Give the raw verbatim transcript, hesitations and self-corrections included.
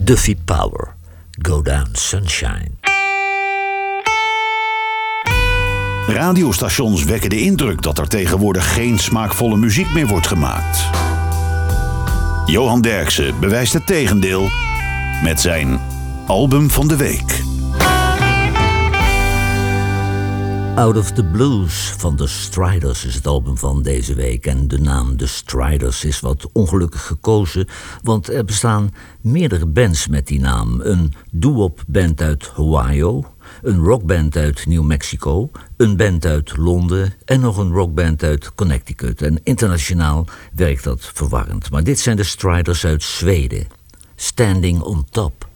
Duffy Power, Go Down Sunshine. Radiostations wekken de indruk dat er tegenwoordig geen smaakvolle muziek meer wordt gemaakt. Johan Derksen bewijst het tegendeel met zijn album van de week. Out of the Blues van The Striders is het album van deze week. En de naam The Striders is wat ongelukkig gekozen, want er bestaan meerdere bands met die naam. Een doo-wop band uit Ohio, een rockband uit New Mexico, een band uit Londen en nog een rockband uit Connecticut. En internationaal werkt dat verwarrend. Maar dit zijn de Striders uit Zweden. Standing on Top.